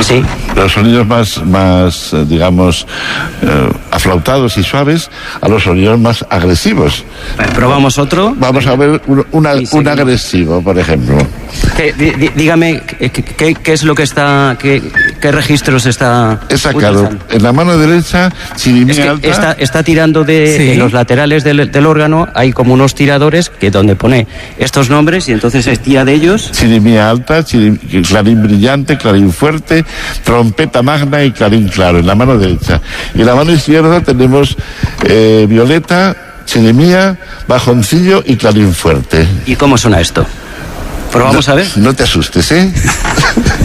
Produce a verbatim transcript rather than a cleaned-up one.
Sí. Los sonidos más, más eh, digamos, eh, aflautados y suaves a los sonidos más agresivos. Vale, probamos otro. Vamos Venga. a ver un, una, Y un seguimos. agresivo, por ejemplo. ¿Qué, di- di- dígame, ¿qué, qué, qué es lo que está, qué, qué registros está He sacado utilizando? en la mano derecha chirimía Es que alta. está, está tirando de, Sí. de los laterales del, del órgano, hay como unos tiradores que donde pone estos nombres y entonces se tira de ellos. Chirimía alta, chirim- clarín brillante, clarín fuerte, trompeta magna y clarín claro, en la mano derecha. Y en la mano izquierda tenemos eh, violeta, chirimía, bajoncillo y clarín fuerte. ¿Y cómo suena esto? Probamos no, a ver. No te asustes, ¿eh?